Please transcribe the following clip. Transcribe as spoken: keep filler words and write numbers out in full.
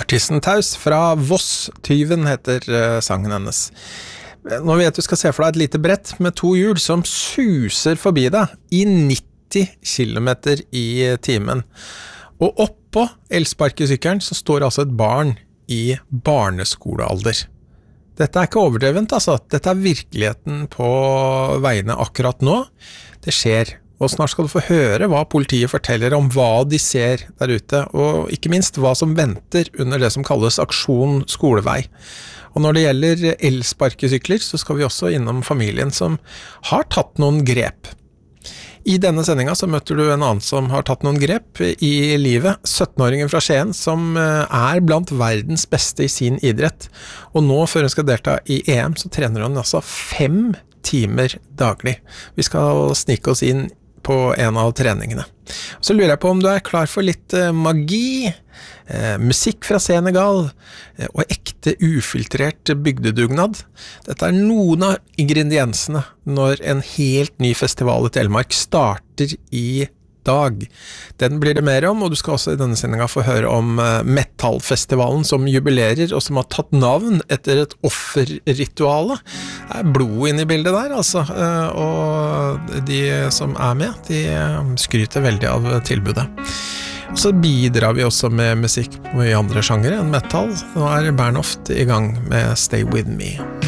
Artisten Taus fra Voss, Tyven heter uh, sangen hennes. Nå vet du skal se for deg et lite brett med to hjul som suser forbi deg i nitti kilometer i timen. Og oppå elsparkesykkelen så står altså et barn i barneskolealder. Dette er ikke overdrevent, altså. Dette er virkeligheten på veiene akkurat nå. Det skjer. Og snart skal du få høre hva politiet forteller om hva de ser der ute, og ikke minst hva som venter under det som kalles Aksjon Skolevei. Og når det gjelder elsparkesykler, så skal vi også innom familien som har tatt noen grep. I denne sendinga så møter du en annen som har tatt noen grep i livet, syttenåringen fra Skien, som er blant verdens beste i sin idrett. Og nå, før hun skal delta i E M, så trener hun altså fem timer daglig. Vi skal snike oss inn på en av treningene. Så lurer jeg på om du er klar for litt eh, magi, eh, musikk fra Senegal eh, og ekte ufiltrert bygdedugnad. Dette er noen av ingrediensene når en helt ny festival i Telemark starter i dag. Den blir det mer om, og du skal også i denne sendinga få høre om uh, Metallfestivalen som jubilerer, og som har tatt navn etter et offerrituale. Det er blod inne i bildet der, altså. Uh, og de som er med, de uh, skryter veldig av tilbudet. Så bidrar vi også med musikk i andre sjangere enn metal. Nå er Bernhoft i gang med Stay With Me.